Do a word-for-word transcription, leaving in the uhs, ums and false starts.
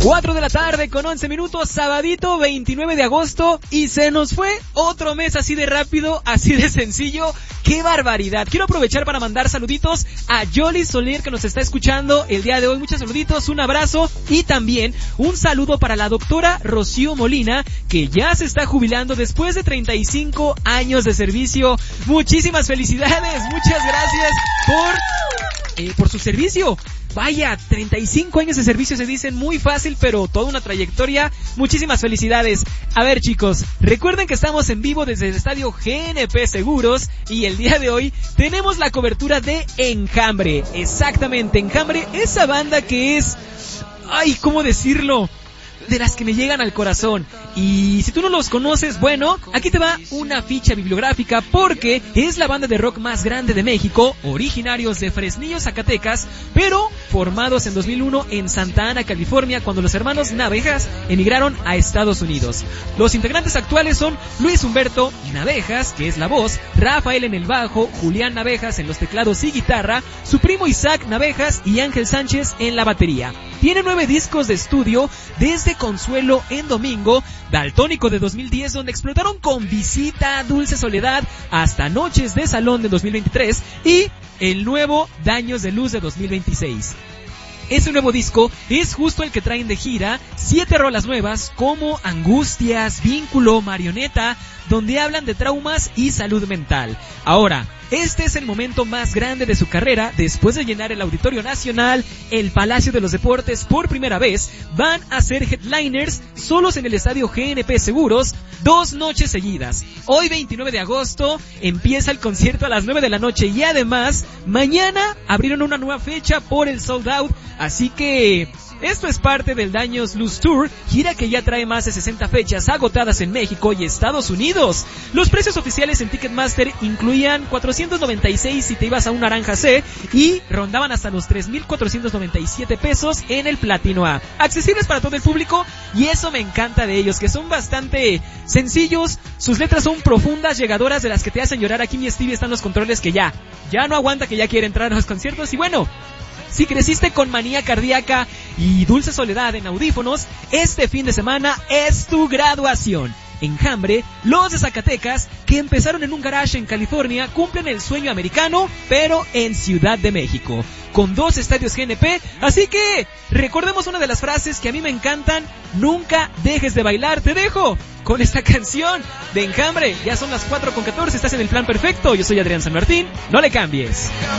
cuatro de la tarde con once minutos, sabadito veintinueve de agosto, y se nos fue otro mes así de rápido, así de sencillo. ¡Qué barbaridad! Quiero aprovechar para mandar saluditos a Yoli Soler, que nos está escuchando el día de hoy. Muchos saluditos, un abrazo, y también un saludo para la doctora Rocío Molina, que ya se está jubilando después de treinta y cinco años de servicio. Muchísimas felicidades, muchas gracias por, eh, por su servicio. Vaya, treinta y cinco años de servicio se dicen muy fácil, pero toda una trayectoria. Muchísimas felicidades. A ver, chicos, recuerden que estamos en vivo desde el estadio G N P Seguros, y el día de hoy tenemos la cobertura de Enjambre. Exactamente, Enjambre, esa banda que es... Ay, ¿cómo decirlo? De las que me llegan al corazón. Y si tú no los conoces, bueno, aquí te va una ficha bibliográfica, porque es la banda de rock más grande de México, originarios de Fresnillo, Zacatecas, pero formados en dos mil uno en Santa Ana, California, cuando los hermanos Navejas emigraron a Estados Unidos. Los integrantes actuales son Luis Humberto Navejas, que es la voz, Rafael en el bajo, Julián Navejas en los teclados y guitarra, su primo Isaac Navejas y Ángel Sánchez en la batería. Tiene nueve discos de estudio, desde Consuelo en Domingo, Daltónico de dos mil diez, donde explotaron con Visita, Dulce Soledad, hasta Noches de Salón de dos mil veintitrés, y el nuevo Daños de Luz de dos mil veintiséis. Ese nuevo disco es justo el que traen de gira, siete rolas nuevas como Angustias, Vínculo, Marioneta, donde hablan de traumas y salud mental. Ahora, este es el momento más grande de su carrera. Después de llenar el Auditorio Nacional, el Palacio de los Deportes por primera vez, van a ser headliners solos en el estadio G N P Seguros dos noches seguidas. Hoy veintinueve de agosto empieza el concierto a las nueve de la noche, y además mañana abrieron una nueva fecha por el sold out, así que... esto es parte del Daños Luz Tour, gira que ya trae más de sesenta fechas agotadas en México y Estados Unidos. Los precios oficiales en Ticketmaster incluían cuatrocientos noventa y seis si te ibas a un Naranja C, y rondaban hasta los tres mil cuatrocientos noventa y siete pesos en el Platino A. Accesibles para todo el público, y eso me encanta de ellos, que son bastante sencillos. Sus letras son profundas, llegadoras, de las que te hacen llorar. Aquí mi Stevie están los controles que ya, ya no aguanta, que ya quiere entrar a los conciertos. Y bueno, si creciste con Manía Cardíaca y Dulce Soledad en audífonos, este fin de semana es tu graduación. Enjambre, los de Zacatecas, que empezaron en un garage en California, cumplen el sueño americano, pero en Ciudad de México, con dos estadios G N P. Así que recordemos una de las frases que a mí me encantan: nunca dejes de bailar. Te dejo con esta canción de Enjambre. Ya son las cuatro con catorce, estás en el plan perfecto. Yo soy Adrián San Martín, no le cambies.